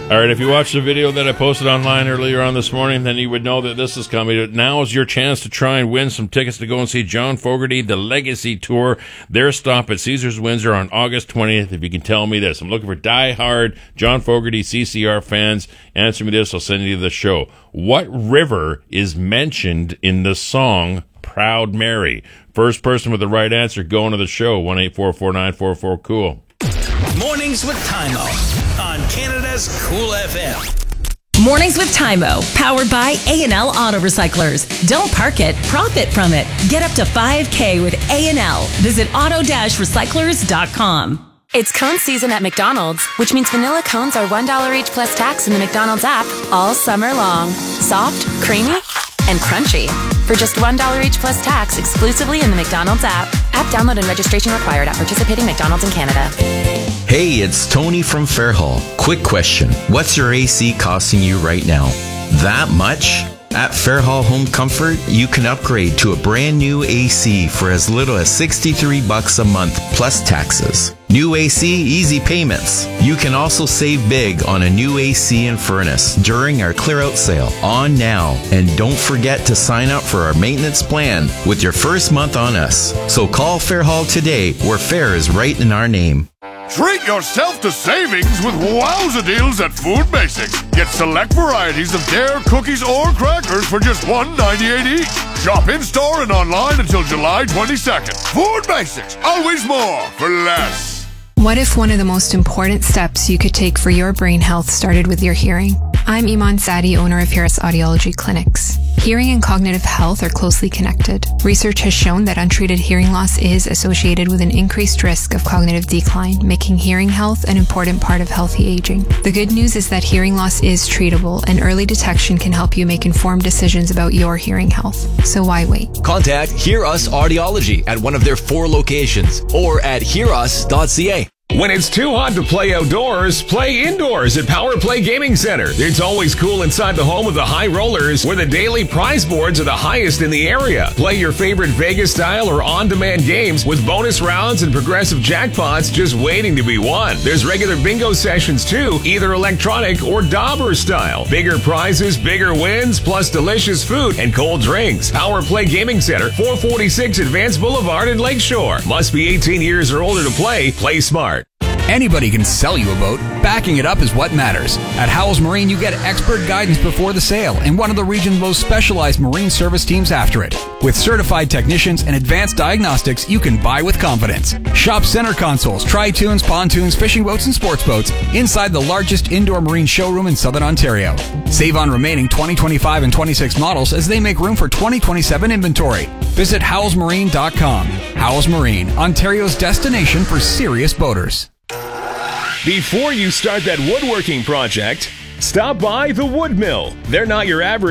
All right, if you watched the video that I posted online earlier on this morning, then you would know that this is coming. Now is your chance to try and win some tickets to go and see John Fogerty, the Legacy Tour. Their stop at Caesars Windsor on August 20th. If you can tell me this, I'm looking for die-hard John Fogerty CCR fans. Answer me this, I'll send you to the show. What river is mentioned in the song Proud Mary? First person with the right answer going to the show, 1-844-944-COOL. Mornings with Tymo on Canada's Cool FM. Mornings with Tymo, powered by A&L Auto Recyclers. Don't park it, profit from it. Get up to $5,000 with A&L. Visit auto-recyclers.com. It's cone season at McDonald's, which means vanilla cones are $1 each plus tax in the McDonald's app all summer long. Soft, creamy, and crunchy. For just $1 each plus tax exclusively in the McDonald's app. App download and registration required at participating McDonald's in Canada. Hey, it's Tony from Fairhall. Quick question. What's your AC costing you right now? That much? At Fairhall Home Comfort, you can upgrade to a brand new AC for as little as $63 a month plus taxes. New AC, easy payments. You can also save big on a new AC and furnace during our clear out sale on now. And don't forget to sign up for our maintenance plan with your first month on us. So call Fairhall today, where fair is right in our name. Treat yourself to savings with wowza deals at Food Basics. Get select varieties of Dare cookies or crackers for just $1.98 each. Shop in-store and online until July 22nd. Food Basics, always more for less. What if one of the most important steps you could take for your brain health started with your hearing? I'm Iman Sadi, owner of Harris Audiology Clinics. Hearing and cognitive health are closely connected. Research has shown that untreated hearing loss is associated with an increased risk of cognitive decline, making hearing health an important part of healthy aging. The good news is that hearing loss is treatable, and early detection can help you make informed decisions about your hearing health. So why wait? Contact Hear Us Audiology at one of their 4 locations or at hearus.ca. When it's too hot to play outdoors, play indoors at Power Play Gaming Center. It's always cool inside the home of the High Rollers, where the daily prize boards are the highest in the area. Play your favorite Vegas-style or on-demand games with bonus rounds and progressive jackpots just waiting to be won. There's regular bingo sessions too, either electronic or Dauber style. Bigger prizes, bigger wins, plus delicious food and cold drinks. Power Play Gaming Center, 446 Advance Boulevard in Lakeshore. Must be 18 years or older to play. Play smart. Anybody can sell you a boat. Backing it up is what matters. At Howells Marine, you get expert guidance before the sale and one of the region's most specialized marine service teams after it. With certified technicians and advanced diagnostics, you can buy with confidence. Shop center consoles, tri-tunes, pontoons, fishing boats, and sports boats inside the largest indoor marine showroom in Southern Ontario. Save on remaining 2025 and 26 models as they make room for 2027 inventory. Visit howellsmarine.com. Howells Marine, Ontario's destination for serious boaters. Before you start that woodworking project, stop by the Wood Mill. They're not your average